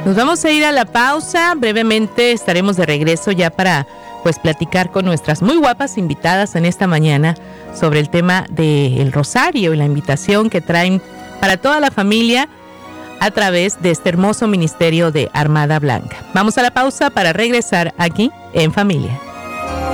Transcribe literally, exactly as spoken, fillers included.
Nos vamos a ir a la pausa. Brevemente estaremos de regreso ya para pues platicar con nuestras muy guapas invitadas en esta mañana sobre el tema del rosario y la invitación que traen para toda la familia a través de este hermoso ministerio de Armada Blanca. Vamos a la pausa para regresar aquí en familia.